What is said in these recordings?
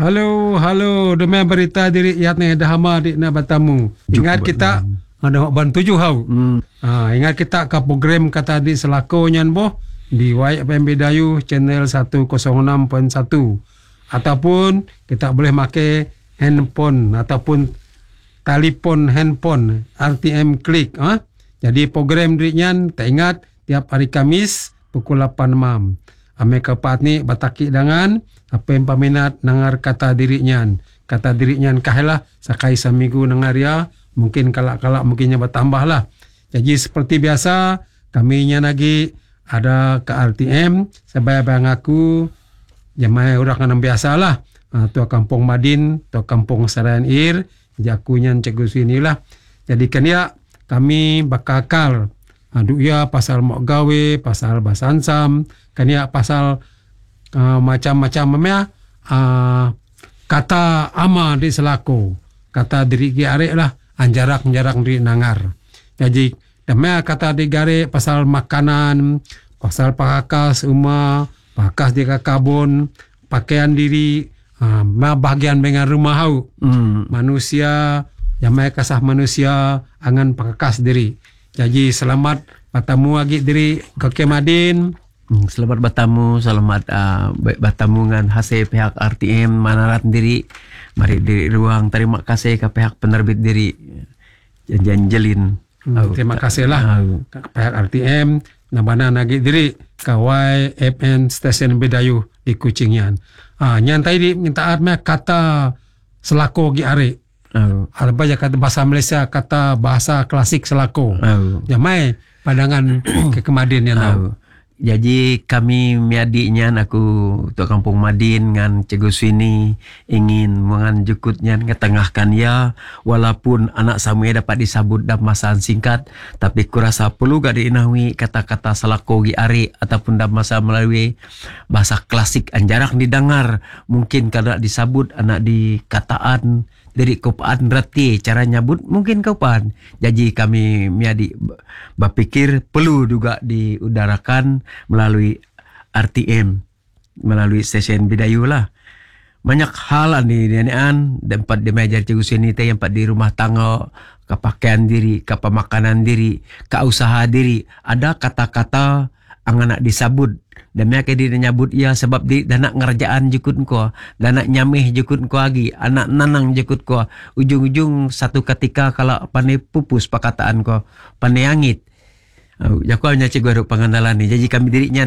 Halo, halo. Demi berita diri yatne dahama di na batamu. Ingat kita ada ban 7 hau. Ingat kita ke program kata di selako nyan boh di YFM Dayu channel 106.1 ataupun kita boleh pakai handphone ataupun telefon handphone RTM klik. Jadi program diri nyan tak ingat tiap hari Kamis pukul 8 malam. Ame kepat ni bataki dengan apa yang peminat nangar kata diri nyan. Kata diri nyan kahlah sakai seminggu nangar ya. Mungkin kalak-kalak mungkinnya bertambah lah. Jadi seperti biasa kami nyan lagi ada ke RTM sebayang aku jemaah orang yang biasa lah. Tua Kampung Madin, tua Kampung Sarayan Ir, jakunya cikgu sini lah. Jadi kan ya kami bakal aduk ya pasal mok gawe, pasal basansam, kan ya pasal macam-macam memang kata ama di selako, kata diri giarek lah, anjarak-anjarak di nangar. Jadi demea kata di gare pasal makanan, pasal pakas rumah, pakas di kakabon, pakaian diri, bahagian dengan rumah hau. Manusia, yang mereka kasah manusia, angan pakas diri. Jadi selamat bertemu lagi diri ke Kemadin. Selamat bertemu, selamat bertemu dengan hasil pihak RTM manarat diri. Mari diri ruang terima kasih ke pihak penerbit diri Janjelin. Terima kasih lah ke pihak RTM nabana lagi diri ke YFN Stesen Bedayu di Kucingyan. Nyantai di minta arme kata selako gi are. Ada banyak kata bahasa Malaysia, kata bahasa klasik selako. Jamai pandangan ke Kemadin yang tahu. Jadi kami miadiknya aku Tua Kampung Madin dengan Cikgu Swini ingin menganjukutnya ngetengahkan ya walaupun anak Samuel dapat disabut dalam masa singkat tapi kurasa perlu gak diinahui kata-kata selako gi ari ataupun dalam masa melalui bahasa klasik anjarak didengar mungkin kalau disabut anak dikataan dari kopaan reti cara nyabut mungkin kopaan. Jadi kami miadi berpikir perlu juga diudarakan melalui RTM, melalui stesen Bedayu lah. Banyak hal ni dianian dapat dimajar cikgu sini yang empat di rumah tangga, ke pakaian diri, ke pemakanan diri, ke usaha diri. Ada kata-kata ang anak disabut dan mereka dia nyabut ya sebab dia nak ngerjaan jukut ko dan nak nyamih jukut ko lagi anak nanang jukut ko ujung-ujung satu ketika kalau pandai pupus perkataan ko pandai angit jaku hanya cikgu pengenalan ni jadi kami dirinya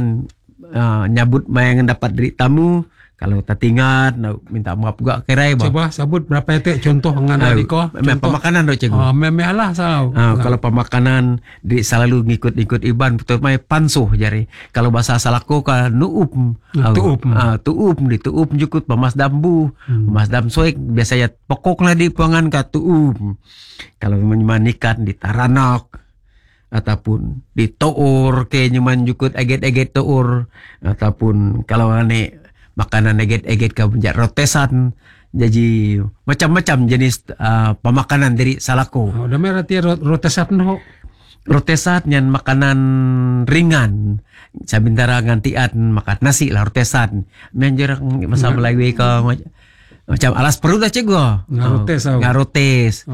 nyabut yang dapat dari tamu kalau tak ingat minta maaf juga kerai coba sebut berapa itu contoh mengenai ko pemakanan do cikgu memanglah salah kalau pemakanan di selalu ngikut-ikut iban betul mai pansuh jari kalau bahasa salako ka nuup tuup di tuup jukut pemas dambu pemas dam soek biasanya pokoklah di pangan ka tuup kalau memanikan di taranak ataupun di toor ke nyuman jukut eget-eget toor ataupun kalau ane makanan eget-eget ke menjadi rotesan jadi macam-macam jenis pemakanan dari salako. Udah merati rotesan no. Rotesan yang makanan ringan. Sabintara gantian makan nasi lah rotesan. Menjerang masa Melayu ke macam alas perut aja gua. Ngarotes. Ngarotes.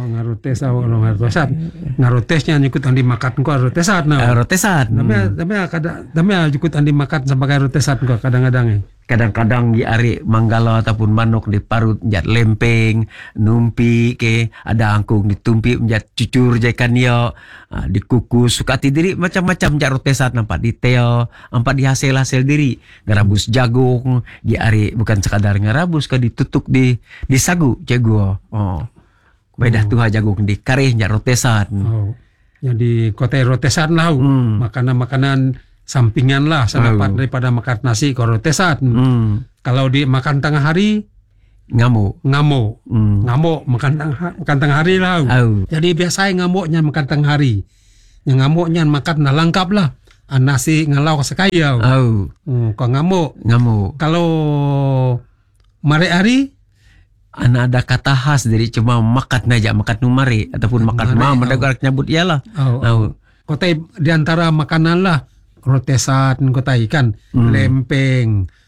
Ngarotesnya nyukut andi makan ko rotesan. Rotesan. Tapi nyukut andi makan sebagai rotesan ko kadang-kadang. Kadang-kadang di ari manggala ataupun manok diparut menjadi lempeng, numpi ke ada angkung ditumpi menjadi cucur jekan yo, dikukus suka diri macam-macam menjadi rotesan nampak di teo, nampak di hasil-hasil diri, ngerabus jagung, di ari bukan sekadar ngerabus ke ditutuk di sagu jago. Beda tuh jagung di kareh menjadi rotesan. Jadi kota rotesan lah, makanan-makanan sampingan lah selamat daripada makan nasi ko rotesan. Kalau di makan tengah hari ngamuk makan tengah hari lah. Jadi biasanya ngamuknya makan tengah hari. Yang ngamuknya makan na lengkap lah. Nasi ngalau sekaya. Kau ngamuk. Kalau mare hari anak ada kata khas dari cuma makan aja makan numari ataupun makan mendadak nyabut iyalah. Kota di antara makanan lah rotesan kota ikan, lempeng,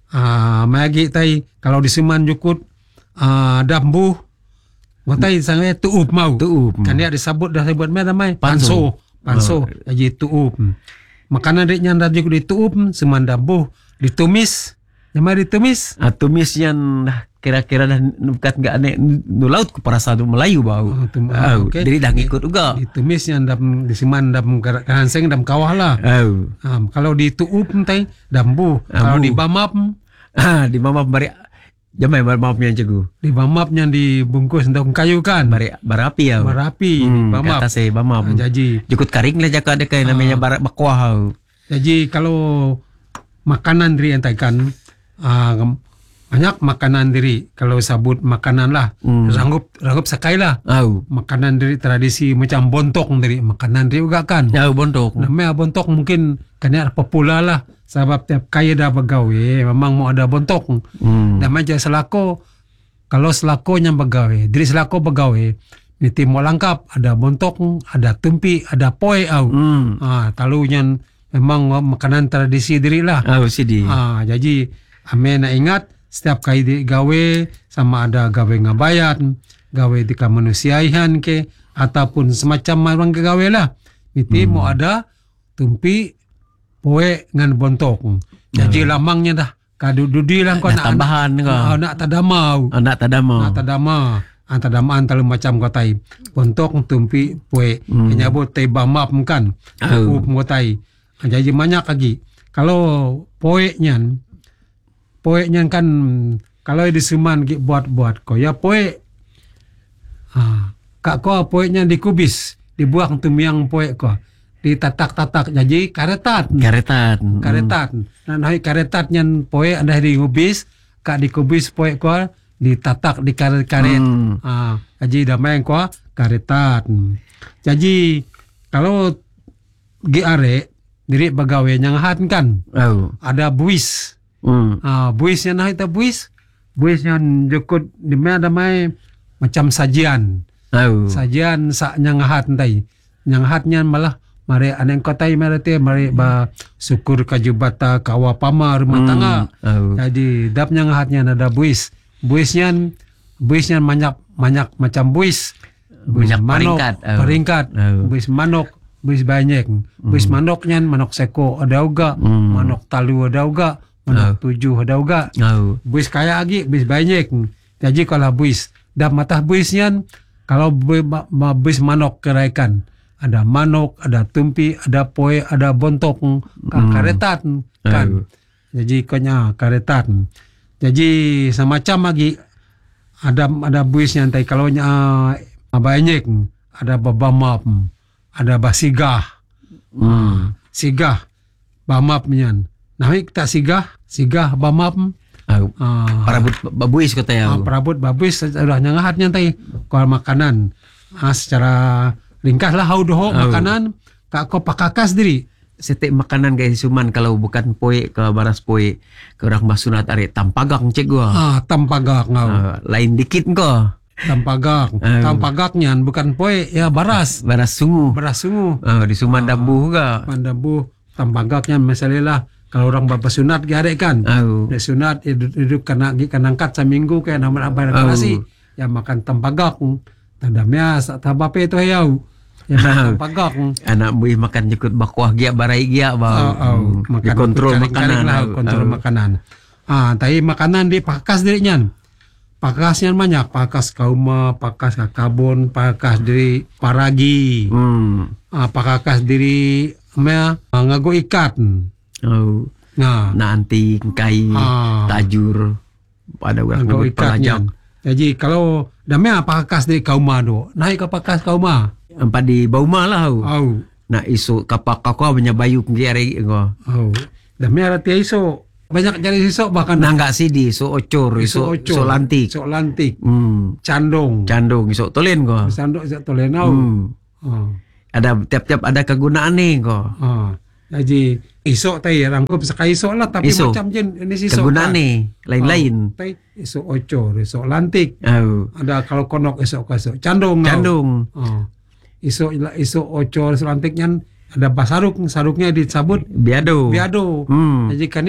Magi tay kalau di Seman jukut dambu ngotai sangat tuup mau. Tuup. Kan dia disebut dah sebut mana namai Panso. panso. Jadi tuup. Makanan dia dah juga dituup Seman dambu ditumis. Namanya ditumis. Tumis yang dah kira-kira dah bukan enggak aneh nu laut ku perasa nu Melayu bau. Okay. Jadi dah ngikut juga. Ditumis yang di Seman dam kahanseng dam kawah lah. Kalau dituup tay dambu. Kalau di bamap di mama bari jamai bamap yang cegu. Di bamapnya dibungkus daun kayu kan. Barapi ya. Barapi bamap. Kata saya bamap. Jadi jukut karing lah jaka ada kayak namanya bakwah. Jadi kalau makanan diri entai kan banyak makanan diri kalau sabut makanan lah ranggup sakai lah. Makanan diri tradisi macam bontok diri makanan diri juga kan. Bontok. Namanya bontok mungkin kena popular lah. Sebab tiap kaya dah begawe memang mau ada bontok. Dan macam selako kalau selakonya begawe, diri selako begawe niti mau lengkap ada bontok, ada tumpi, ada poe talunya memang makanan tradisi diri lah. Jadi ame nak ingat setiap kali di gawe sama ada gawe ngabayat, gawe di kemanusiaan ke ataupun semacam orang gawe lah. Niti mau ada tumpi poe ngan bontok. Jadi lamangnya dah kadududi lah kau nak tambahan kau. Nak tadamau. Tadama antara macam kotai. Bontok tumpi poe. Nyabut teh bamap kan. Up kotai. Jadi banyak lagi. Kalau poe nyan kan kalau di Seman buat kau ya poe. Kak kau poe nyan dikubis, dibuang tumiang poe kau. Ditatak-tatak jadi karetat. Nah karetat nyan poe ada dikubis, kak dikubis poe ko ditatak di karet. Jadi damai ko karetat. Jadi kalau giare diri bagawe nyangahan kan. Ada buis. Buisnya nah itu buis yang jukut di mana damai macam sajian. Sajian sak nyangahat tai. Nyangahatnya malah mari aneng kotai merete mari ba syukur kajubata kawapama rumah tangga. Jadi dap nyangahatnya ada buis. Buisnya banyak macam buis. Buis manok, peringkat. Buis manok, buis banyak. Buis manoknya manok seko ada uga, manok talu ada uga, manok tujuh ada uga. Buis kaya lagi, buis banyak. Jadi kalau buis, dap mata buisnya kalau buis manok keraikan. Ada manok, ada tumpi, ada poe, ada bontok, karetat kan. Jadi konya karetat. Jadi semacam lagi ada buisnya antai kalau banyak ada babamap, ada basigah. Sigah bamap nyan. Nah kita sigah bamap. Parabut babuis kata ya. Parabut babuis sudah nyangahatnya antai kalau makanan secara ringkas lah haudoho makanan kak ko pakakas diri. Setek makanan guys Suman kalau bukan poe ke baras poe ke orang basunat are tampagak cek gua. Tampagak ngau. Lain dikit ko. Tampagaknya bukan poe ya baras. Baras sungu. Di Suman dambu juga. Dambu tampagaknya misalnya kalau orang basunat gare kan. Di sunat hidup kena angkat seminggu kayak nama abang nasi. Ya makan tampagak. Tandamnya tabape itu hayau. Ya pagak. Anak buih makan jukut bakwah gia barai gia bau. Kontrol makanan lah, kontrol makanan. Tapi makanan di pakas dirinya. Pakasnya banyak, pakas kauma, pakas kakabon, pakas diri paragi. Pakas diri ngago ikat. Nanti kai tajur pada orang pelajak. Jadi kalau damai pakas diri kauma do, naik ke pakas kauma. Empat di Bauma lah. Nah isu kapak kakau punya bayu kiri ko. Damai ada tia isu. Banyak cari isu bahkan. Nah enggak sih di isu ocor, isu lantik. Isu lantik. Candong isu tolen ko. Candong isu tolen Ada tiap-tiap ada kegunaan nih ko. Jadi isu tay rangkup sekali isu lah tapi iso. Macam jen ini isu. Kegunaan nih lain-lain. Tay isu ocor, isu lantik. Ada kalau konok isu candong. Isu ocor selantiknya ada basaruk, saruknya disebut biado. Jadi kan dia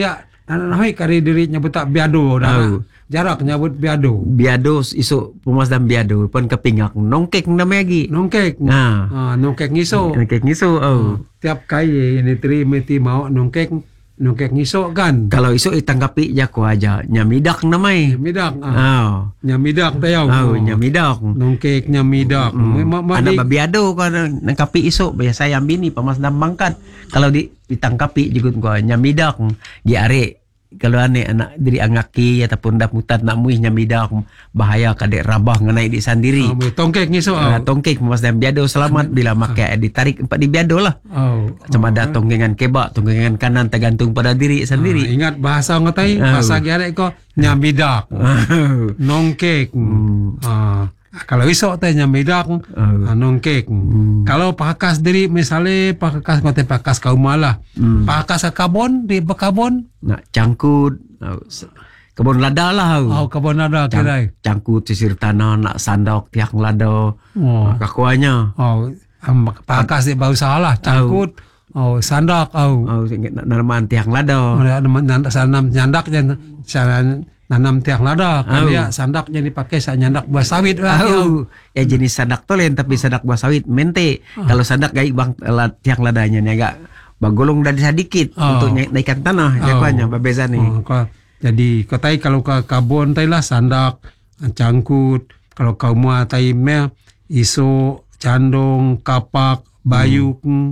Nahui kari diri nyebut tak biado dah. Oh. Jarak nyebut biado. Biado isu pumas dan biado pun kepingak nongkek nama lagi. Nongkek. Nongkek ngiso. Nongkek ngiso. Tiap kali ini meti mau nongkek ngiso kan. Kalau isu itangkapi jako aja nyamidak namai. Nyamidak. Nyamidak tayaw. Nyamidak. Nongkek nyamidak. Ada babiado kan nangkapi isu biasa yang bini pamas dan bangkat. Kalau ditangkapi juga ko nyamidak di are. Kalau ane anak diri angaki ataupun dah mutat nak muih nyamidak bahaya kadek rabah ngenai di sendiri. Tongkek ngiso. Tongkek mas dan biado selamat bila makai ditarik empat di biado lah. Cuma ada tongkengan kebak, tongkengan kanan tergantung pada diri sendiri. Ingat bahasa ngotai, bahasa giarek ko nyamidak. Nongkek. Kalau iso teh nyamidak nongkek. Kalau pakas diri misalnya pakas ngote pakas kaumalah. Pakas kabon di bekabon nak cangkut kebun lada lah. Kebun lada kira. Cangkut sisir tanah nak sandok tiak lada. Kakuanya. Pakas di bau salah cangkut. Sandak nanaman tiak lada. Sanam nyandak nanam tiang lada kan dia sandaknya dipakai sak nyandak buah sawit ya jenis sandak tu lain tapi sandak buah sawit mente kalau sandak gay bang tiang ladanya ni agak bagolong dari sedikit untuk naikkan tanah jagoannya berbeza nih. Jadi kotai kalau ke kabon tai lah sandak cangkut, kalau kau mua tai me iso candong kapak bayuk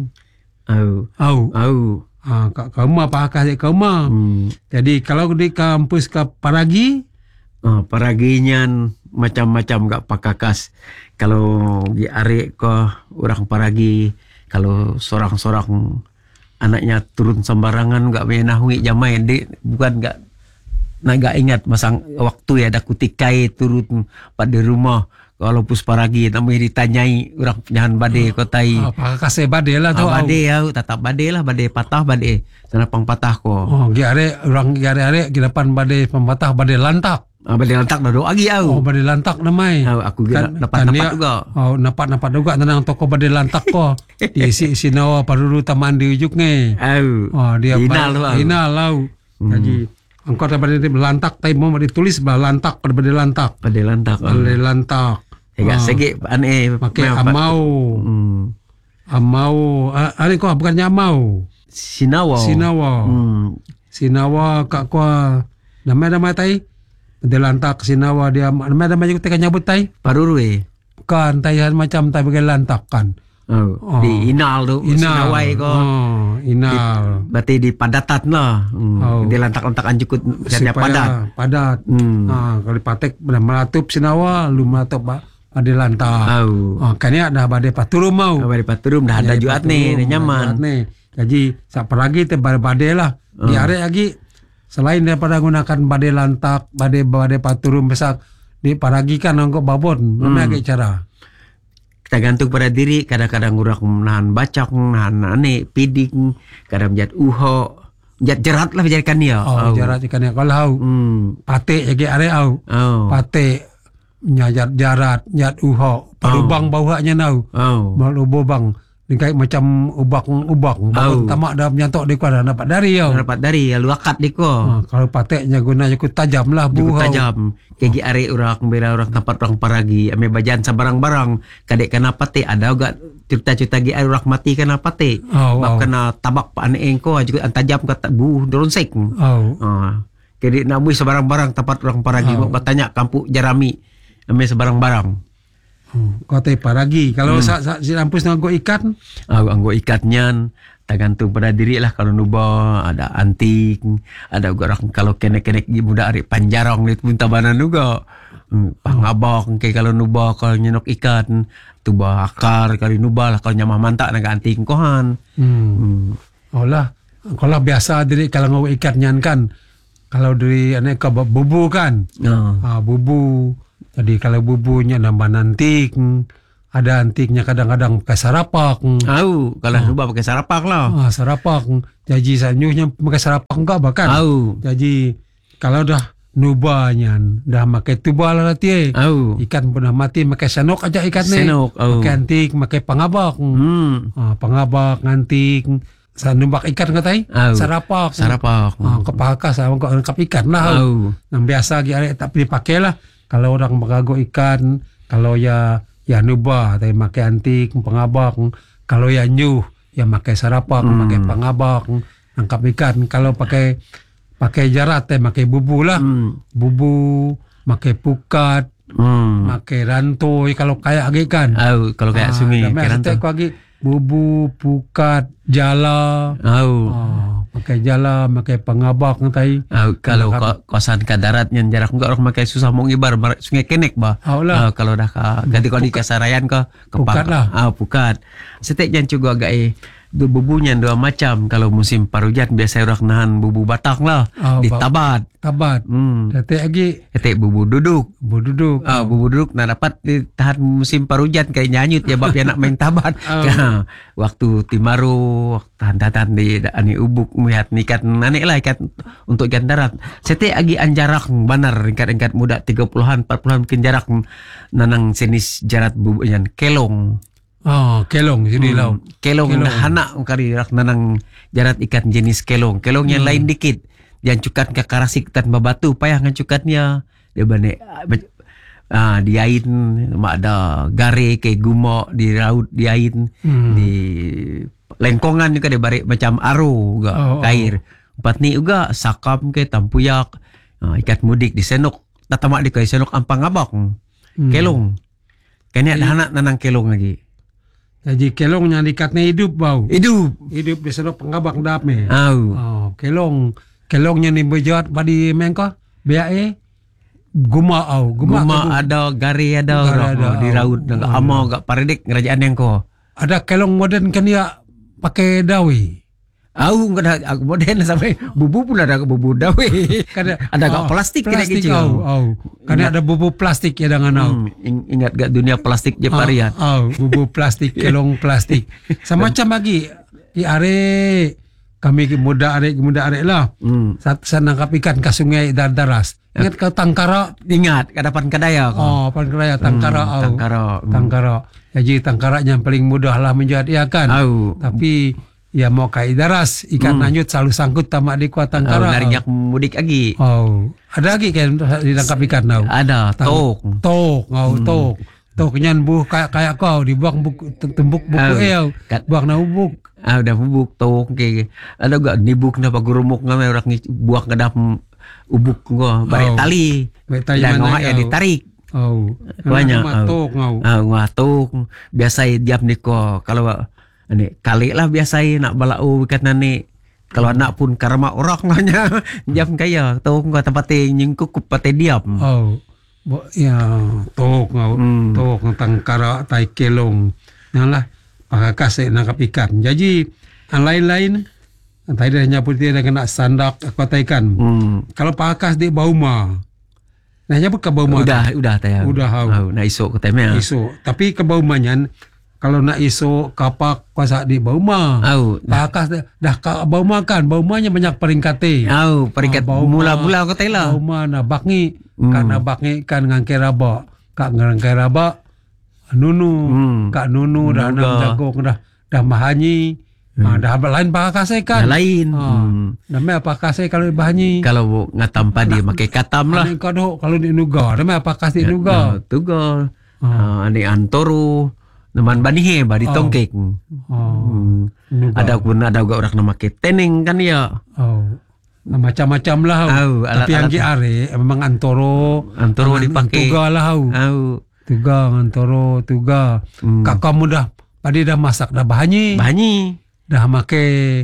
kau mah pakai kau mah. Jadi kalau di kampus ke Paragi, Paraginya macam-macam gak pakakas. Kalau di are ko orang Paragi, kalau sorang-sorang anaknya turun sembarangan gak menahui jamai, bukan gak ingat masang waktu ya ada kutikai turun pada rumah. Kalau pus Paragi namanya ditanyai orang penyahan badai kotai. Pakai badai lah tu. Badai tetap badai lah, badai patah badai. Sana pang patah ko. Orang giare gidapan badai pempatah badai lantak. Badai lantak dah doa lagi badai lantak namai. Aku kan dapat juga. Dapat juga tenang toko badai lantak ko. Diisi nawa paruru taman di ujuk ni. Dia hinal lau. Jadi engkau dapat lantak tai mau ditulis lantak pada badai lantak. Badai lantak. Agak segi aneh pakai amau. Ani kau bukannya amau. Sinawa. Sinawa kak kau nama tai. Badai lantak sinawa dia nama juga tekan nyabut tai. Parurue. Kan taihan macam tai bagai lantak kan. Di inal tu sinawai ko. Inal. Berarti di padatan lah. Di lantak-lantakan cukup siapa padat. Kalau patek benar melatup sinawa, lu melatup badai lantak. Kan ya dah badai paturum mau. Badai paturum dah ada juat ni, nyaman. Jadi siapa lagi teh badai lah. Di are lagi selain daripada gunakan badai lantak, badai paturum besar di paragi kan angkut babon. Mana lagi cara? Tergantung pada diri, kadang-kadang orang menahan bacak, menahan aneh, pidik, kadang menjat uho, menjat jerat lah menjadikan dia. Jerat ikan dia. Kalau pate lagi are pate nyajat jarat, nyat uho, parubang bauhaknya nau. Malu bobang. Kayak macam ubak. Tamak dah menyantok di kuala dapat dari Dapat dari luakat di ko. Kalau pateknya guna cukup tajam lah buhau. Tajam. Kegi are orang bela orang tempat orang Paragi, ame bajan sabarang-barang. Kadek kena pate ada juga cerita-cerita gi are orang mati kena pate. Bab kena tabak pa ane engko juga tajam kata buh doronsek. Kedi nak bui sabarang-barang tempat orang Paragi bertanya kampung Jarami. Ame sabarang-barang. Kota Paragi. Kalau si Lampus nganggo ikan? Nganggo ikatnya tergantung pada diri lah. Kalau nuba ada antik, ada orang kalau kenek-kenek muda ari panjarong ni pun tabanan juga. Pangabak kayak kalau nuba kalau nyenok ikan, tuba akar kali nuba lah kalau nyamah mantak naga antik kohan. Olah, kalau biasa diri kalau nganggo ikatnya kan. Kalau dari aneka bubu kan. Bubu. Jadi kalau bubunya nambah antik, ada antiknya kadang-kadang pakai sarapak. Kalau nuba pakai sarapak lah. Sarapak. Jadi sanyuhnya pakai sarapak enggak bahkan. Jadi kalau dah nubanya dah pakai tubal lah tie. Ikan pernah mati pakai senok aja ikan ni. Pakai antik, pakai pangabak. Pangabak antik. Sanumbak ikan katai, sarapak. Kepakas sama kok nangkap ikan lah. Yang biasa lagi tak dipakai lah. Kalau orang mengago ikan, kalau ya nubah, tapi pakai antik, pengabak. Kalau ya nyuh, ya pakai sarapak, pakai pengabak, nangkap ikan. Kalau pakai jarat, pakai bubu lah. Bubu, pakai pukat, pakai rantoy. Kalau kayak lagi kan. Kalau kayak sungai, kayak rantoy. Lagi bubu, pukat, jala. Pakai jala, pakai pengabak nanti. Kalau kosan ke darat yang jarak enggak orang pakai susah mau ngibar sungai kenek bah. Kalau dah ganti kalau di Kasarayan ke pukat lah. Pukat. Setek yang juga agak bubunya dua macam. Kalau musim parujan biasa orang nahan bubu batang lah. Ditabat. Setek lagi. Setek bubu duduk. Bubu duduk. Nah dapat ditahan musim parujan kayak nyanyut ya bab nak main tabat. Waktu timaru tahan di ani ubuk melihat nikat nanek lah ikat untuk ikan darat. Setek lagi anjarak banar ikat muda 30-an 40-an mungkin jarak nanang jenis jarat bubunya kelong. Kelong jadi lau. Kelong anak kari rak nanang jarat ikan jenis kelong. Kelong yang lain dikit. Yang cukat ke karasik tanpa batu payah ngecukatnya. Dia bane diain mak ada gare ke gumok di raut diain di lengkongan juga dia barik macam aro juga kair. Empat ni juga sakam ke tampuyak ikat mudik di senok tatamak di kai senok ampang abak. Kelong. Kini ada anak nanang kelong lagi. Jadi kelongnya dikatnya hidup bau. Hidup di senok pengabak dapme. Kelongnya ni berjat pada mengko BAE guma ada gari ada di raut dengan amo gak paredik kerajaan yang ko. Ada kelong modern kan ya pakai dawi. Enggak ada modern sampai bubu pun ada bubu dawi. Ada gak plastik tidak kecil. Kan ada bubu plastik ya dengan ingat gak dunia plastik je parian. Bubu plastik, kelong plastik. Semacam lagi di are kami muda arek lah. Saat nangkap ikan ke sungai daras. Ingat ke Tangkara? Ingat ke depan kedaya. Depan kedaya Tangkara. Jadi Tangkara yang paling mudah lah menjadi ikan. Tapi ya mau kai daras ikan nanyut selalu sangkut tamak di kuat Tangkara. Narinya mudik lagi. Ada lagi kan ditangkap ikan tau? Ada tok. Toknya buh kayak kau dibuang tembuk buku buang na ubuk. Udah bubuk tok kayak ada gak nibuk na pagurumuk nga may orang buang kedap ubuk gua balik tali. Dan ngomong ya ditarik. Banyak. Ngatok. Biasa diap niko kalau ini kali lah biasa nak balau ikat nani. Kalau anak pun karma orang nanya jam kaya tok gua tempat nyingkuk pate diap. Ya tok Tangkara tai kelong. Nalah pakakase nangkap ikan. Jadi yang lain-lain tadi dah nyebut dia dah kena sandak kuat ikan. Kalau pakas di bauma. Nah nyebut ke bauma. Udah tayang. Nak iso ke temnya. Iso. Tapi ke baumanya kalau nak iso kapak kuasa di bauma. Pakas dah ke bauma kan. Baumanya banyak peringkate. Peringkat mula-mula kata lah. Bauma na bakni. Karena bakni kan ngangke raba. Kak ngangke raba. Nunu, Kak Nunu dah nam jagong dah mahanyi. Dah lain pakase kan. Lain. Namanya pakase kalau bahanyi. Kalau ngatam padi pakai katam lah. Kalau di nuga, namanya pakase di nuga. Tuga. Ani antoro. Naman banihe badi tongkek. Ada juga orang nama ke teneng kan ya. Macam-macam lah. Tapi yang are memang antoro dipakai. Tuga lah. Tuga ngantoro tuga. Kakak mudah padi dah masak dah bahanyi. Dah make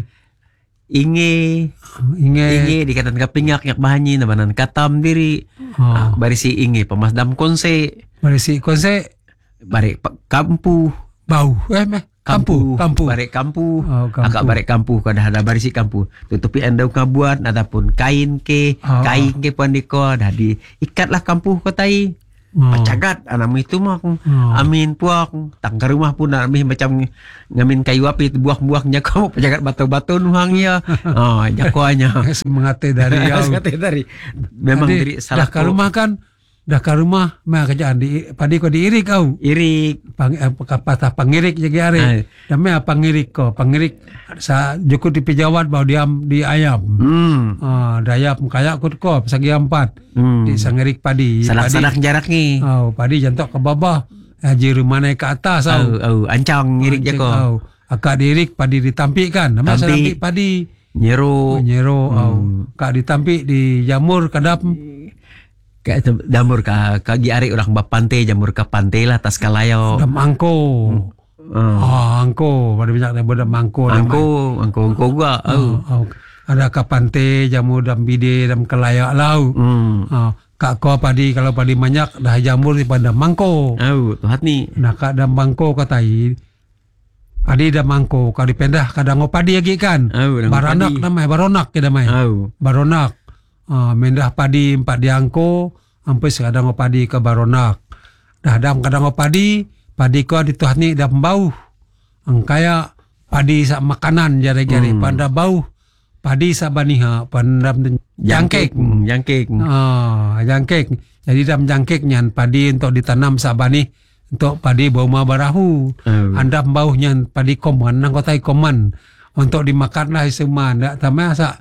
inge dikatan kapingak yak bahanyi nabanan katam diri. Barisi inge pemasdam konse. Barek kampu bau kampu barek kampu agak barek kampu kada ada barisi kampu tutupi anda kabuat ataupun kain ke pandiko dah diikatlah kampu kotai. Pacagat anam itu mah amin puak tangkar rumah pun amin macam ngamin kayu api buah-buahnya kamu pacagat batu-batu nuhang ya jakoanya semangate dari memang diri salah ke rumah kan dah ke rumah mah kerjaan padi ko diirik kau. Irik. Patah pangirik jadi are. Dame pangirik ko, pangirik sa jukut di pijawat bau diam di ayam. Dayap kaya kut ko sagi 4. Di sangirik padi. Sadak-sadak jarak ni. Padi jantok ke bawah. Haji rumah naik ke atas Ancang ngirik je ko. Akak diirik padi ditampik kan. Nama tampik padi. Nyero. Kak ditampik di jamur kadap. Kayak jamur ka giari orang bapante jamur ka pantai lah tas kalayo. Dam angko. Angko pada banyak dam angko. Angko gua. Ada ka pantai jamur dam bide dam kalayo lau. Kak ko padi kalau padi banyak dah jamur di pada mangko. Tuhat ni. Nah kak dam mangko katai. Padi dam mangko kau dipendah kadang padi lagi kan. Baranak namanya baronak ke namanya. Baronak. Mendah padi 4 diangko sampai sekadang padi ke baronak. Dah dam kadang padi ko dituhat ni dah bau. Kaya padi sak makanan jari-jari pada bau. Padi sak baniha pandam jangkek. Jangkek. Jadi dam jangkek nyan padi untuk ditanam sak bani untuk padi bau ma barahu. Andam bau nyan padi koman nang kotai koman untuk dimakan lah semua ndak tamah sak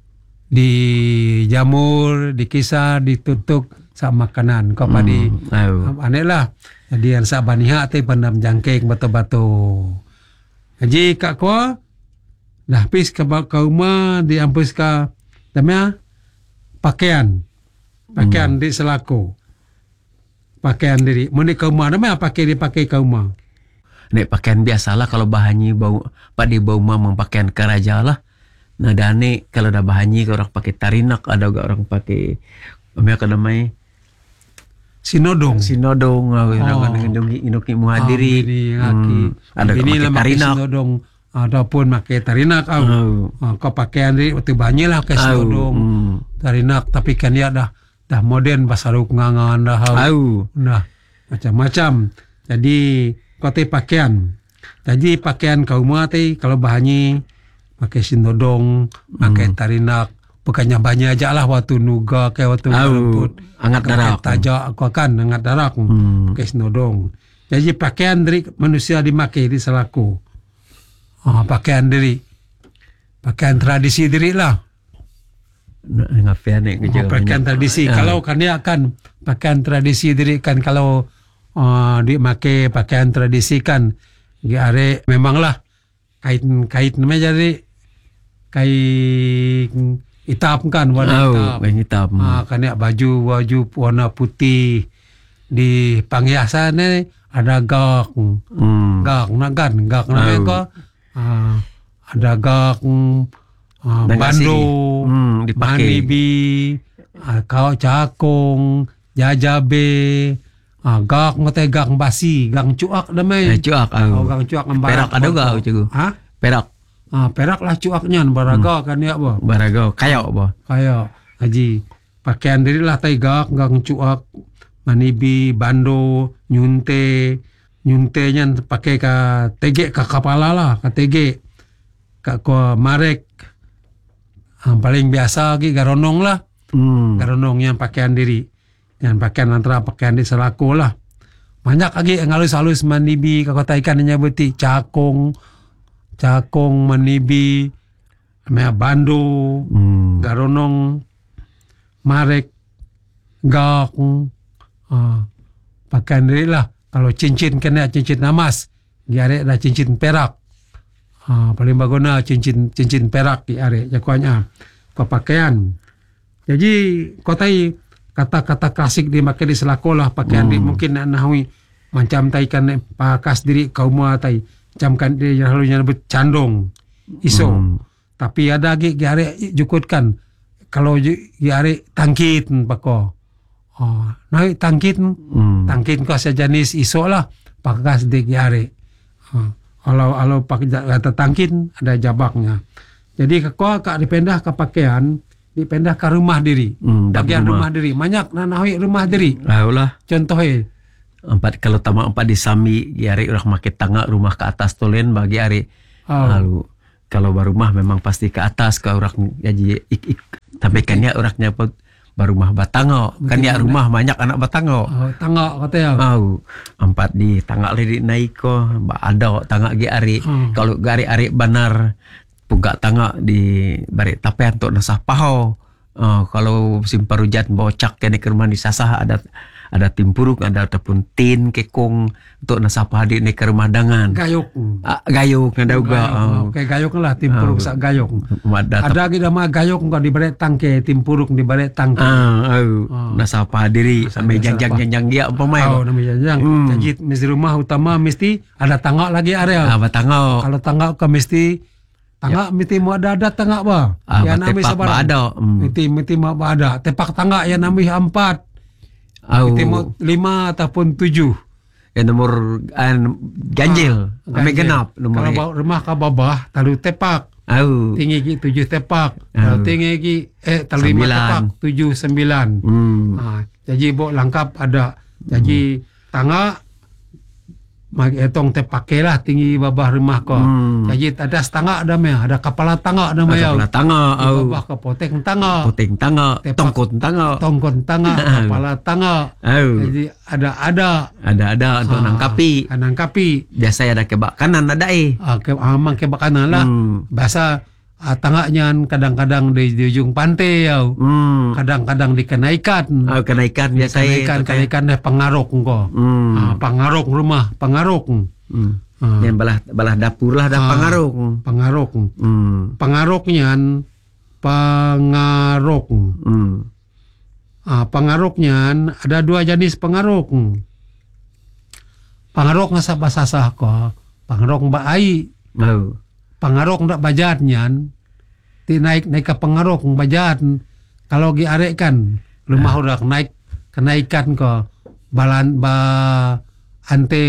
di jamur, dikisar, ditutuk sak makanan kau padi. Aneh lah. Jadi yang sak baniha tu pandam jangkek betul-betul. Jadi kak ko dah pis ke rumah diampus ke namanya pakaian di selaku. Pakaian diri. Muni ke rumah namanya dipakai ke rumah. Nek pakaian biasalah kalau bahannya bau padi bau mamang pakaian keraja lah. Nah dane kalau dah bahannya ke orang pakai tarinak, ada juga orang pakai apa namanya sinodong. Orang induki muhadiri. Ada ini pakai tarinak. Sinodong ataupun pakai tarinak kau pakaian di waktu banyak lah ke sinodong tarinak tapi kan ya dah modern pasaruk ngangan dah nah macam-macam. Jadi kau te pakaian. Jadi pakaian kau rumah te kalau bahannya pakai sinodong, pakai tarinak, bukannya banyak aja lah waktu nuga kayak waktu rumput, angat darak, tajak aku akan angat darak, pakai sinodong. Jadi pakaian dari manusia dimakai di selaku, pakaian dari, pakaian tradisi diri lah. Pakaian tradisi. Kalau kan dia akan pakaian tradisi diri kan kalau dimakai pakaian tradisi kan, are memanglah kait namanya jadi kain hitam kan warna hitam. Kan ya baju warna putih di panghiasan ada gak namanya kok ada gak bando manibi kau cakong jajabe gak ngote gak basi gang cuak namanya gang cuak perak ada gak cikgu perak lah cuaknya baraga kan ya ba baraga kayak haji pakaian diri lah taigak gang cuak manibi bando nyunte nya pakai ka tege ka kepala lah ka tege ka ko marek paling biasa lagi garonong lah garonong yang pakaian diri yang pakaian antara pakaian di selaku lah banyak lagi yang halus-halus manibi ka kota ikan nyabuti cakong manibi mea bando garonong marek gak pakaian diri lah. Kalau cincin kena cincin emas diare ada cincin perak paling baguna cincin perak diare jakuannya ke pakaian. Jadi kotai kata-kata klasik dimakai di selakolah pakaian di mungkin nahui macam tai kan pakas diri kaum tai macam kan dia halunya nyebut candong iso tapi ada lagi giare jukutkan kalau giare tangkit pako naik tangkit ko sejenis iso lah pakas di giare kalau pakai kata tangkit ada jabaknya. Jadi kau kak dipindah ke pakaian dipindah ke rumah diri bagian rumah diri banyak nahui rumah diri lah contohnya kalau tamak empat disami giare orang make tangga rumah ke atas tolen bagi ari lalu kalau baru rumah memang pasti ke atas ke orang jadi sampaikannya orangnya barumah batango. Kan ya rumah banyak anak batango. Tangak katanya. Empat di tangak lirik naik ko. Ba ada tangak gi ari. Kalau gari ari banar puga tangak di bari tapean untuk nasah paho. Kalau musim parujat bocak kene ke rumah di sasah ada timpuruk, ada ataupun tin kekong untuk nasapa hadir ni ke rumah dangan. Gayok. Gayok ada juga. Kayak gayok lah timpuruk sak gayok. Ada kita mah gayok kok di balik tangke timpuruk di balik tangke. Nasapa hadiri sampai jangjang dia umpamai. Namanya jangjang. Jadi mesti rumah utama mesti ada tangak lagi area. Batangau. Kalau tangak ke mesti tangak mesti mau ada tangak ba. Ya nami sabar. Mesti mau ada. Tepak tangak ya nami 4. Kita mau 5 ataupun 7. Ya nomor ganjil. Ame genap nomor. Kalau rumah ka babah talu tepak. Tinggi ki 7 tepak. Kalau tinggi ki talu 5 tepak 7 9. Jadi bo lengkap ada. Jadi tangga etong tepak lah tinggi babah rumah ko. Jadi ada tangga ada meh, ada kepala tangga ada meh. Kepala tangga babah ke poteng tangga. Poteng tangga, tongkon tangga. Tongkon tangga, kepala tangga. Jadi ada untuk nangkapi. Nangkapi. Biasa ada kebak kanan ada amang kebak kanan lah. Bahasa tangaknya kadang-kadang di ujung pantai ya. Kadang-kadang di kenaikan. Kenaikan biasa kenaikan deh pengarok engko. Pengarok rumah, pengarok. Yang balah dapur lah ada pengarok. Pengarok. Pengaroknya pengarok. Pengaroknya ada 2 jenis pengarok. Pengarok ngasah basasah ko. Pengarok mbak ai. Pengarok ndak bajatnya ti naik ke pengarok bajat kalau gi arek kan rumah udah kenaikan ke balan ante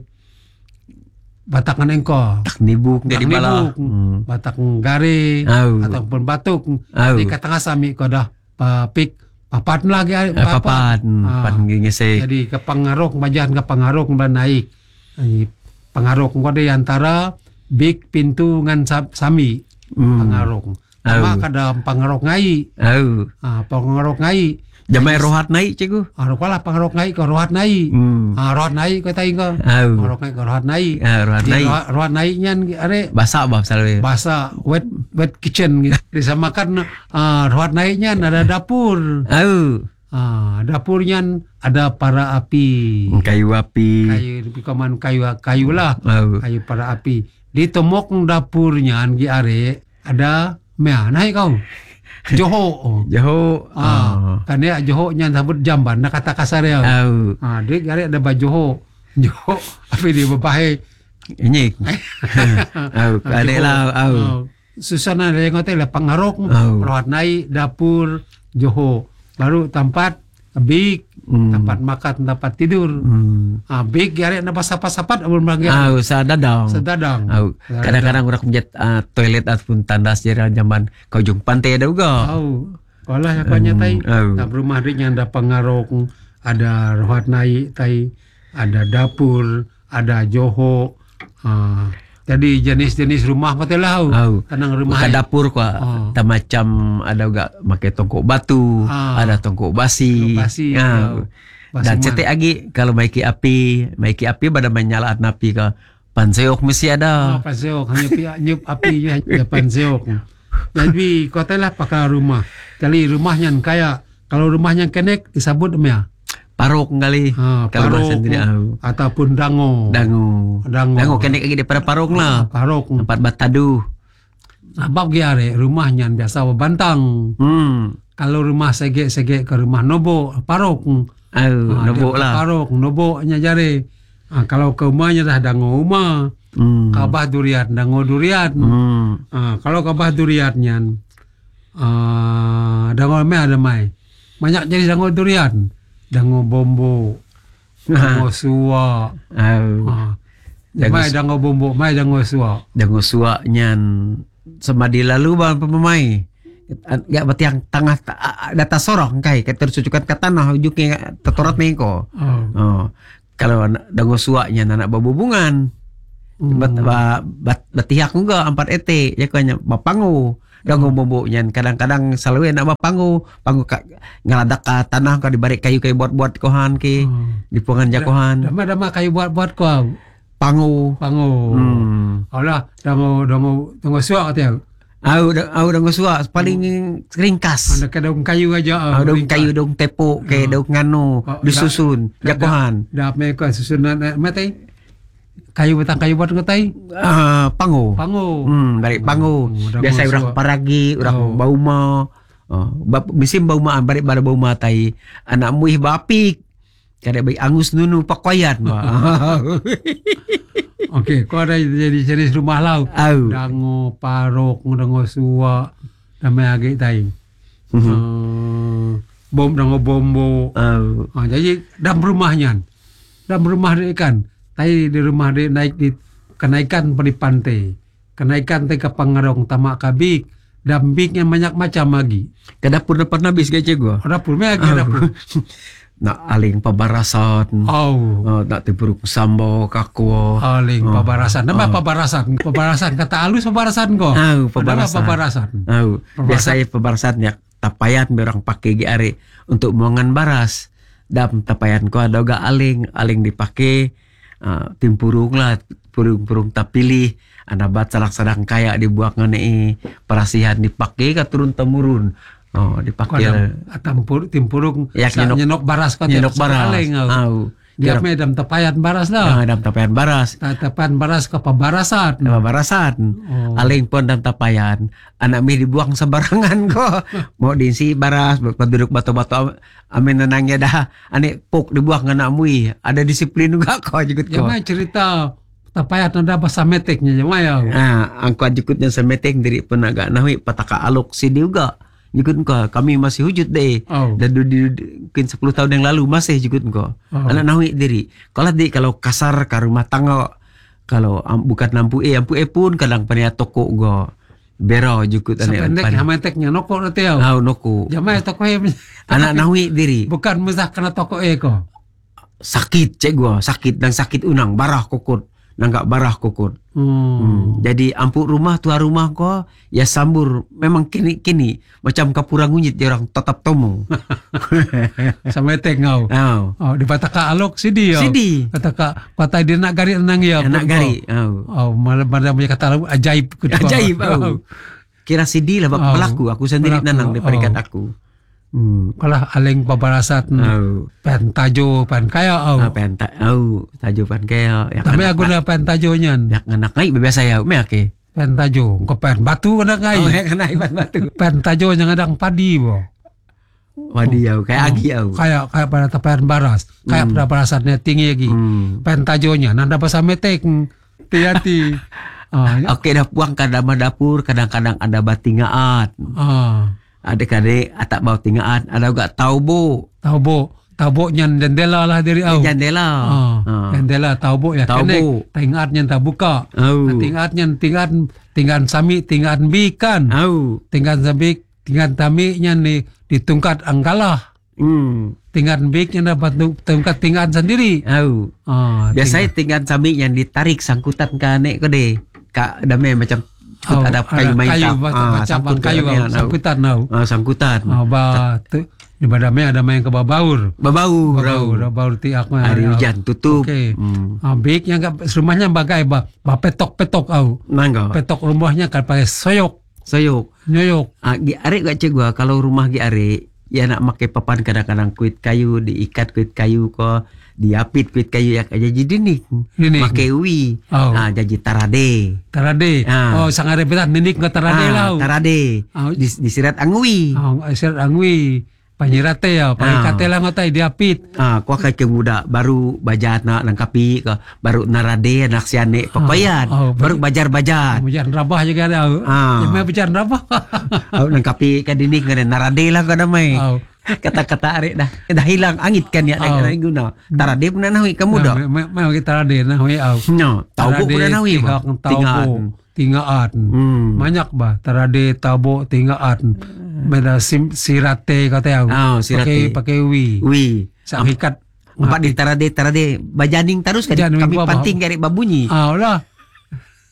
batakan engko tak nibuk jadi bala batak gare ataupun batuk di tengah sami ko dah pik papat lagi papat ngesek jadi ke pengarok bajat ke pengarok naik pengarok ko di antara big pintu ngan sami pengarok. Sama kadang pengarok ngai. Pengarok ngai. Jamai rohat naik cikgu. Pala pengarok ngai ke rohat naik. Rohat naik ke tai ke. Pengarok ngai ke rohat naik. Rohat naiknya are basa bah selalu. Basa wet kitchen gitu. Disamakan rohat naiknya ada dapur. Dapurnya ada para api. Kayu api. Kayu lah. Kayu para api. Di temok dapurnya anggi are ada mea naik kau Johor. Kan dia Johor nya sabut jamban nak kata kasar ya. Dik are ada baju Johor apa dia bepahe ini. Ada lah. Susana dia ngote lah pengarok rohat naik dapur Johor baru tempat big tempat makan tempat tidur big gare na pasapat abon bagian sadadang kadang-kadang orang menjat toilet ataupun tandas jalan zaman ke ujung pantai ada juga kalau ya kau nyatai nah rumah dia ada pengarok ada rohat naik tai ada dapur ada Johor jadi jenis-jenis rumah kata lah kadang rumah ke dapur kok macam ada juga pakai tongkok batu ada tongkok basi dan cetek lagi kalau maiki api pada menyala napi ke panseok mesti ada panseok hanya nyup apinya ya panseok jadi kota lah pakai rumah jadi rumahnya kayak kalau rumahnya kenek disebut ya parok kali kalau bahasa sendiri ataupun dango kene lagi daripada parok lah parok tempat batadu sebab giare rumahnya biasa bantang kalau rumah sege ke rumah nobo parok nobo lah parok nobonya jare kalau ke rumahnya dah dango rumah kabah durian dango durian kalau kabah duriannya dango me ada mai banyak jadi dango durian dango bombo, dango suwa, mai dango bombo, mai dango suwa nyan semadi lalu bang pemai, ya berarti yang tengah data sorong kai, ketersucukan ke tanah ujungnya tertorat mengko. Kalau dango suwa nyan anak babubungan, batiak juga 4 et, ya kanya bapangu. Dango bomboknya kadang-kadang selalu nak pangu ngaladak ka tanah ka dibalik kayu buat kohan ki di puangan jakohan. Dama kayu buat kau. Pangu. Alah dango suak dia. Au dango suak paling ringkas. Ada daun kayu aja. Daun kayu daun tepuk ke daun nganu disusun jakohan. Dah mereka susunan mati. Kayu buat ngetai. Pangu. Balik pangu. Biasa orang paragi, orang bauma. Misim bauma balik pada bauma tai. Anak muih bapik. Kadang baik angus nunu pakoyan. Okey, kau ada jadi jenis rumah lau. Dango parok, dango suak, damai agak tai. Dango bombo. Jadi dalam rumahnya. Dalam rumah dia kan. Tai di rumah dia naik di kenaikan di pantai. Kenaikan te ke Pangarong tamak kabik. Dan biknya banyak macam lagi. Ke dapur depan habis gaje gua. Dapur me lagi dapur. Nak aling pabarasan. Nak tiburu sambo kakwo. Aling pabarasan. Nama pabarasan. Pabarasan kata alus pabarasan ko. Pabarasan. Biasa pabarasan ya tapayan berang pakai giare untuk muangan baras. Dam tapayan ko ada ga aling dipakai timpurung lah purung tapilih anabat salak sadang kaya dibuang ngane perasihan dipakai ka turun temurun dipakai timpurung nyenok baras ka nyenok baras dia medam tapayan baras dah dam tapayan baras ka pabarasan aling pun dam tapayan anak mi dibuang sembarangan ko mau diisi baras penduduk batu-batu amin nenangnya dah ane pok dibuang anak mui ada disiplin juga ko jikut ko jangan cerita tapayan ada bahasa meteknya jamaya angko jikutnya semetek diri pun agak nahui pataka alok sini juga jikut ko kami masih hujud deh dan mungkin 10 tahun yang lalu masih jikut ko anak nahui diri kalau kasar ke rumah tangga kalau bukan lampu pun kadang pania toko go bero jukut meteknya noko nanti noko jamai toko anak nahui diri bukan mezah kena toko ko sakit cek gua sakit dan sakit unang barah kokot nanggak barah kokot jadi ampuk rumah tua rumah ko ya sambur memang kini macam kapura ngunyit dia orang tetap tomo sama tek ngau di pataka alok sidi pataka kata dia nak gari enang ya nak gari malah punya kata ajaib kira sidi lah pelaku aku sendiri nanang di peringkat aku kalau aleng pabarasan pen tajo pen kaya tajo pen kaya tapi aku dah pen tajonya yak anak ngai biasa ya me ake pen tajo ko pen batu kena ngai pen batu pen tajo yang adang padi bo wadi kayak agi kayak pada tapayan baras kayak pada barasannya tinggi lagi pen tajonya nanda pas metek hati-hati oke dah puang kadang dapur kadang-kadang ada batingaat adik-adik atak bau tingaan ada juga taubo nyan jendela lah dari jendela taubo ya kenek tingatnya tak buka tingat sami tingat bikan tingat sabik tingat taminya nih ditungkat angkalah tingat biknya dapat tungkat tingat sendiri biasanya tingat sami yang ditarik sangkutan kanek kode kak damai macam ada kayu sangkutan sangkutan di badamnya ada main ke babaur tiak mah hari hujan tutup bik yang rumahnya bagai petok petok rumahnya kan pakai soyok nyoyok gi are gak cek gua kalau rumah gi are ya nak pakai papan kadang-kadang kuit kayu diikat kuit kayu ko diapit kuit kayu yak aja jadi nih pakai uwi jadi tarade sangat repetan ninik nggak tarade lah tarade disirat angwi sirat angwi panyirate ya panyikate lah ngotai diapit kuah kayak muda baru bajat nak lengkapi ke baru narade nak siane papayan baru bajar rabah juga ada jamai bajar rabah lengkapi ke dinik ngene narade lah kada mai kata-kata arek dah hilang angit kan ya guna tarade pun nahui kamu dah mau kita tarade nahui tahu pun nahui tingaan banyak bah tarade tabo tingaan beda sirate kata pakai wi sakikat empat di tarade bajaning terus kan kami panting dari babunyi lah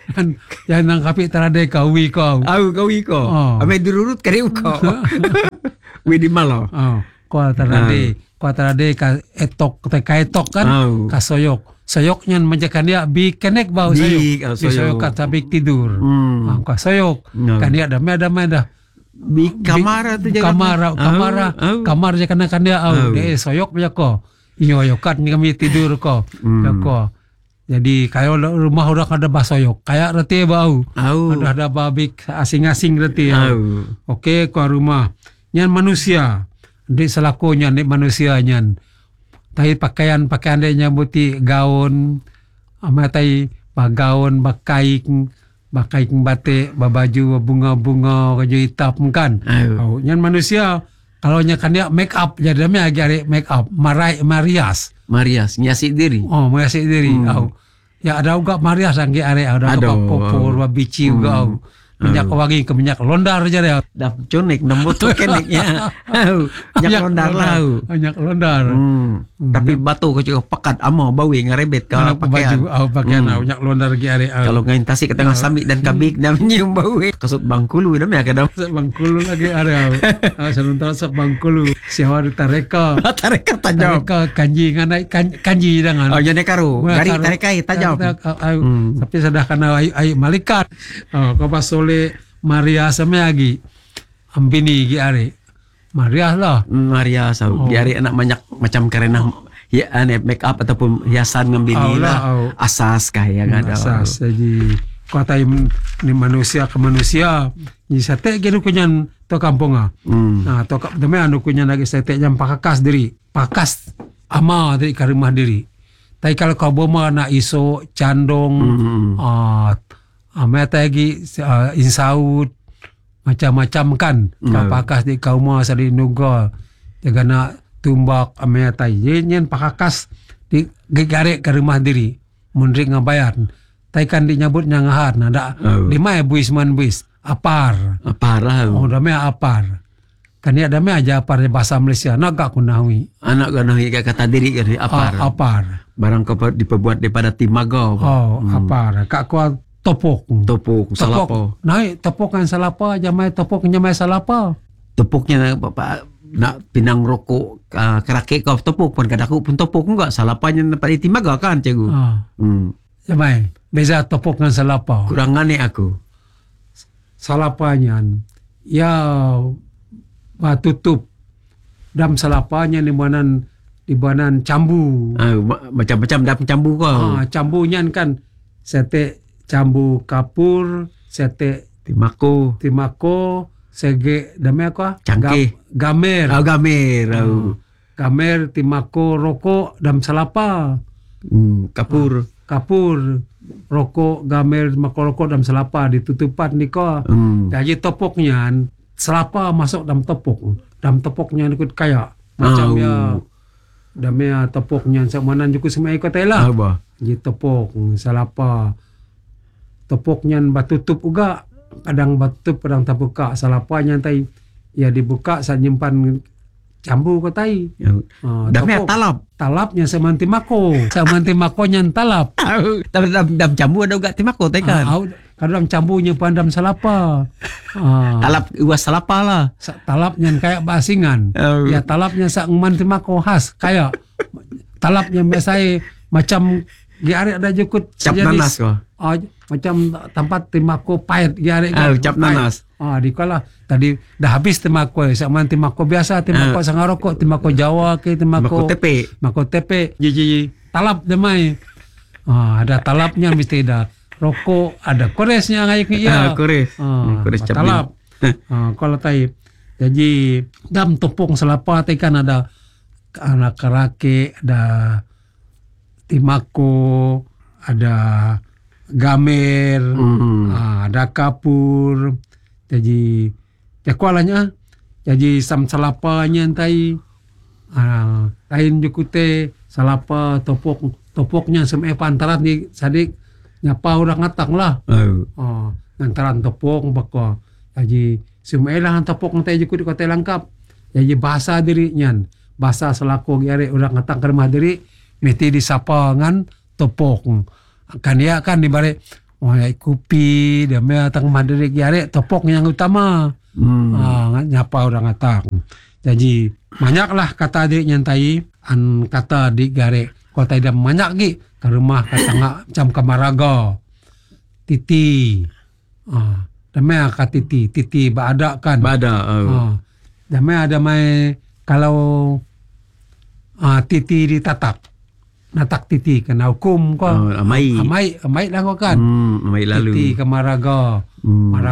Yang nang kapi terade kawi kau. Kawi ko. Oh. Ame dirurut kari ko. Wi di malo. Kau terade ka etok kan kasoyok. Soyoknya menjakan dia bi kenek bau soyok. Soyok kata bi tidur. Kau soyok. Kan dia damai dah. Di kamar tu kamar je kan dia dia soyok punya ko. Iyo yokat ni kami tidur ko. Ko. Jadi kalau rumah orang ada basoyok, kayak reti bau. Ada babik asing-asing reti. Okey, ko rumah. Nyan manusia. Di selakunya ni manusia nyan. Tai pakaian dia nyambuti gaun. Amatai bagaun bakaik batik, babaju bunga-bunga kaju hitam kan. Nyan manusia kalau nyakan dia make up jadi dia lagi make up, marias ngiasi diri. Menghiasi diri. Ya ada juga marias angge ada popor bici juga. Minyak wangi ke minyak londar je dia. Dah conek nambut tu keneknya. Minyak londar lah. Minyak londar. Tapi batu kau juga pakat amo bawi ngarebet ka pakaian. Pakaian minyak londar gi are. Kalau ngain tasik ke tengah samik dan kabik dan nyium bawi. Kasut Bangkulu dah kadang. Bangkulu lagi are. Sementara Bangkulu siapa tareka. Tareka tajam. Tareka kanji nganai kanji dengan. Jadi karo. Gari tarekai tajam. Tapi sudah kena ayu malikat. Kau pasol Maria lagi ambini gi are Maria lah di are anak banyak macam karena ya make up ataupun hiasan ngambini lah asas kaya ada asas jadi kota ni manusia ke manusia ni sate gitu kunyan to kampung nah to demi anu kunyan lagi sate jam pakakas diri pakas ama dari ke rumah diri tapi kalau kau boma nak iso candong mata lagi insaut macam-macam kan pakas di kaum sari nuga jaga nak tumbak mata yen pakakas di gegare ke rumah diri munrik ngabayar tai kan dinyabut nyangahan ada lima buis apar lah damai apar kan ya damai aja apar bahasa Malaysia nak gak kunawi kata diri kan apar barang kau diperbuat daripada timaga apar kak kuat topok salapa. Naik topok kan salapa, jamai topok nyamai salapa. Topoknya bapak nak pinang rokok kerake kau topok pun kadaku pun topok enggak salapanya dapat timaga kan cikgu. Jamai beza topok dengan salapa. Kurangane aku. Salapanya ya tutup dam salapanya di banan cambu. Macam-macam dam cambu kau. Cambunya kan sete cambu kapur, sete timako, sege damai apa? Cangkih. Gamer. Gamer, timako, rokok, dam salapa. Kapur, rokok, gamer, timako, rokok, dam salapa ditutupan ni ko. Jadi topoknya salapa masuk dalam topok. Dalam topoknya ikut kaya. Macam ya damai topoknya samanan juga semua ikut lah. Jadi topok salapa. Topoknya batutup juga kadang batutup kadang terbuka salapanya tai ya dibuka saat nyimpan cambu ko tai damai talapnya semanti mako nya talap dam cambu ada juga timako tai kan kadang cambu nyimpan dam salapa talap uas salapa lah talapnya kayak basingan ya talapnya sak manti mako khas kayak talapnya biasa macam di are ada jukut cap nanas ko macam tempat timako pahit di are cap nanas di kala tadi dah habis timako sama timako biasa timako sangarokok timako Jawa ke timako tepe jiji talap demai ada talapnya mesti ada rokok ada koresnya ngayak iya kores talap kalau tai jadi dam topong selapa tai kan ada anak kerake ada timako, ada gamer, ada kapur. Jadi kualanya jadi sam salapanya entai lain jukute salapa topoknya semua pantaran di sadik nyapa orang ngatang lah. Ngantaran topok bako. Jadi semua lah topok entai jukut kota lengkap. Jadi bahasa dirinya, bahasa selaku gare orang ngatang ke rumah diri mesti disapa ngan topok. Kan ya kan di bare Kupi dia tang madarik yarek topok yang utama. Nyapa orang atak. Jadi banyaklah kata adik nyantai an kata di garek kota ida banyak gi ke rumah kata ngak macam kamaraga titi. Damai kata titi bada kan. Damai ada mai kalau titi ditatak. Natak titi kena hukum ko. Amai lah ko kan. Amai lalu. Titi kamaraga.